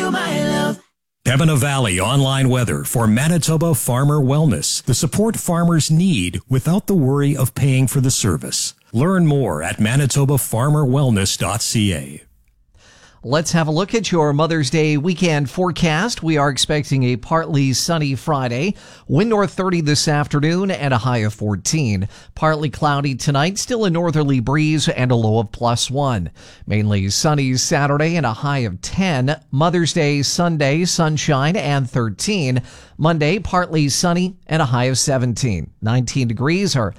you my love. Pembina Valley online weather for Manitoba Farmer Wellness. The support farmers need without the worry of paying for the service. Learn more at manitobafarmerwellness.ca. Let's have a look at your Mother's Day weekend forecast. We are expecting a partly sunny Friday, wind north 30 this afternoon and a high of 14. Partly cloudy tonight, still a northerly breeze and a low of +1. Mainly sunny Saturday and a high of 10. Mother's Day Sunday, sunshine and 13. Monday, partly sunny and a high of 17. 19 degrees. Our